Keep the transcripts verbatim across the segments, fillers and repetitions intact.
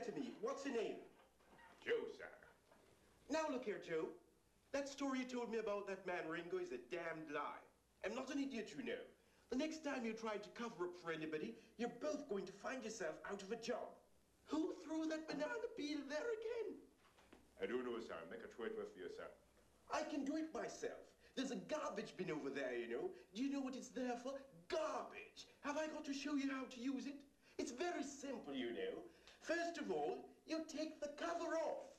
to me. What's your name? Joe, sir. Now look here, Joe. That story you told me about that man Ringo is a damned lie. I'm not an idiot, you know. The next time you try to cover up for anybody, you're both going to find yourself out of a job. Who threw that banana peel there again? I don't know, sir. Make a throw it with you, sir. I can do it myself. There's a garbage bin over there, you know. Do you know what it's there for? Garbage. Have I got to show you how to use it? It's very simple, you know. First of all, you take the cover off.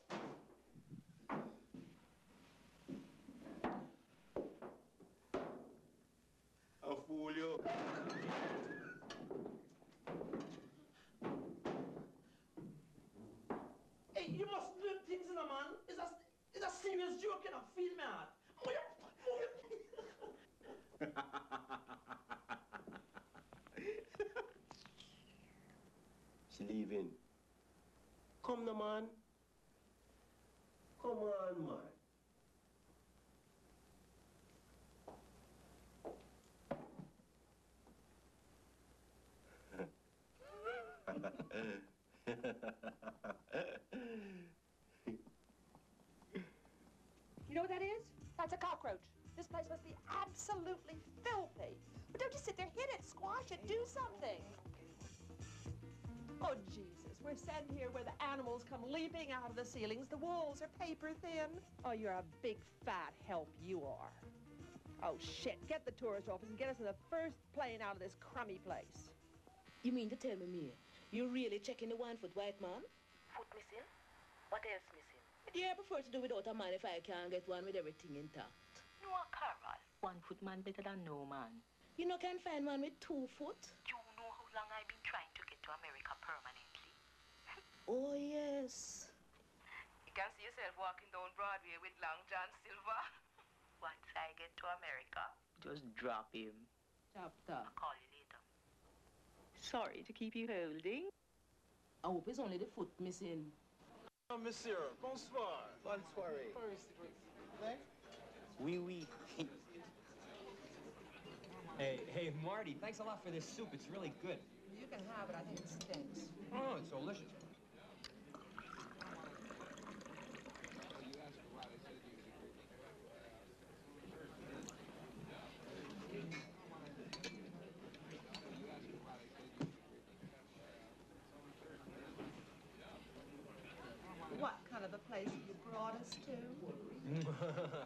A fool, you. Hey, you must learn things, you know, man. It's a, it's a serious joke, you know. Feel me out. She leaving. Come now, man. Come on, man. You know what that is? That's a cockroach. This place must be absolutely filthy. But don't just sit there, hit it, squash it, do something. Oh, Jesus, we're sent here where the animals come leaping out of the ceilings. The walls are paper thin. Oh, you're a big fat help, you are. Oh, shit, get the tourist office and get us in the first plane out of this crummy place. You mean to tell me, Mia, you're really checking the one-foot white man? Foot missing? What else missing? Yeah, I prefer to do without a man if I can get one with everything intact. No, Carol. One-foot man better than no man. You know, can find one with two foot? You know how long I've been trying to get to America permanently? Oh, yes. You can see yourself walking down Broadway with Long John Silver. Once I get to America, just drop him. Chapter. I'll call you later. Sorry to keep you holding. I hope it's only the foot missing. Oh, monsieur, bonsoir. Bonsoir. Oui, oui. Hey, hey, Marty, thanks a lot for this soup. It's really good. You can have it. I think it stinks. Oh, it's delicious. What kind of a place have you brought us to?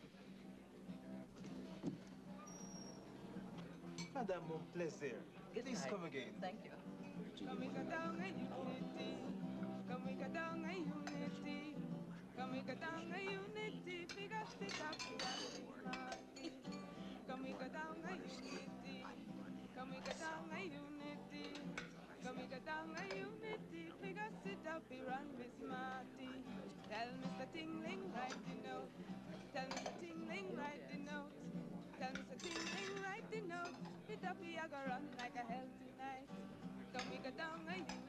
Madame, mon plaisir. Please come again. Thank you. Come we go down a unity. Come we go down a unity. Come we go down a unity. Figure stick up party. Come we go down a unity. Come we go down a unity. Come we go down a unity. Figure sit up here and Miss Marty. Tell Mister Tingling write the note. Tell Mister Tingling write the note. Tell Mister Tingling write the note. It up here go run like a hell tonight. Come we go down a unity.